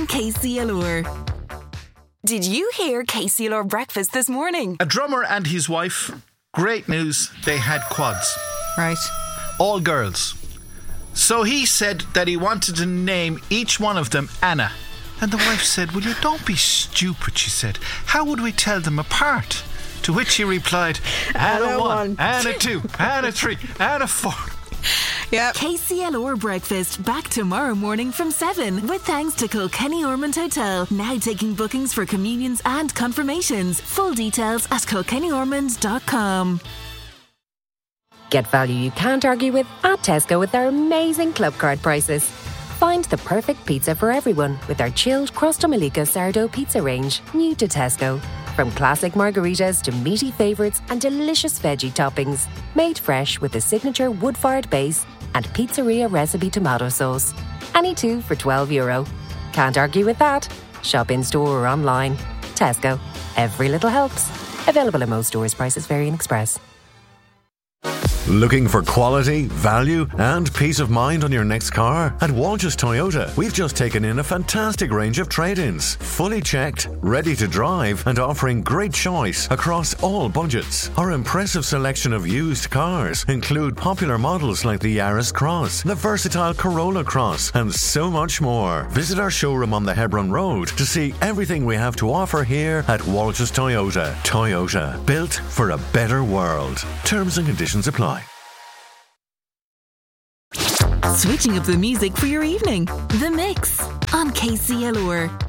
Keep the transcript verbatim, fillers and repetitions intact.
K C L R. Did you hear K C L R breakfast this morning? A drummer and his wife, great news, they had quads. Right. All girls. So he said that he wanted to name each one of them Anna. And the wife said, "Will you don't be stupid," she said. "How would we tell them apart?" To which he replied, Anna, Anna one, one. Anna two, Anna three, Anna four. Yeah. K C L R breakfast back tomorrow morning from seven with thanks to Kilkenny Ormond Hotel. Now taking bookings for communions and confirmations. Full details at kilkenny ormond dot com. Get value you can't argue with at Tesco with their amazing club card prices. Find the perfect pizza for everyone with our chilled Crosta Malika sourdough pizza range, new to Tesco. From classic margaritas to meaty favourites and delicious veggie toppings. Made fresh with a signature wood-fired base and pizzeria recipe tomato sauce. Any two for twelve euro. Can't argue with that. Shop in-store or online. Tesco. Every little helps. Available in most stores. Prices vary in Express. Looking for quality, value and peace of mind on your next car? At Walsh's Toyota, we've just taken in a fantastic range of trade-ins. Fully checked, ready to drive and offering great choice across all budgets. Our impressive selection of used cars include popular models like the Yaris Cross, the versatile Corolla Cross and so much more. Visit our showroom on the Hebron Road to see everything we have to offer here at Walsh's Toyota. Toyota, built for a better world. Terms and conditions apply. Switching up the music for your evening. The Mix on K C L R.